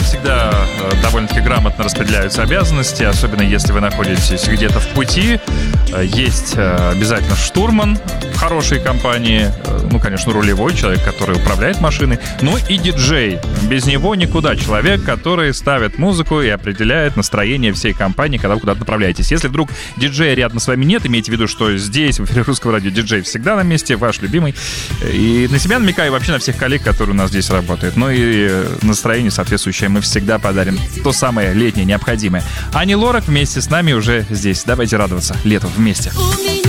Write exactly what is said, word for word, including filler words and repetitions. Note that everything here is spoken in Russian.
всегда довольно-таки грамотно распределяются обязанности, особенно если вы находитесь где-то в пути. Есть обязательно штурман в хорошей компании, ну, конечно, рулевой человек, который управляет машиной, ну и диджей. Без него никуда. Человек, который ставит музыку и определяет настроение всей компании, когда вы куда-то направляетесь. Если вдруг диджея рядом с вами нет, имейте в виду, что здесь, в эфире Русского радио, диджей всегда на месте, ваш любимый. И на себя намекаю, вообще на всех коллег, которые у нас здесь работают. Ну и настроение соответствующее мы всегда подарим. То самое летнее, необходимое. Ани Лорак вместе с нами уже здесь. Давайте радоваться лету вместе.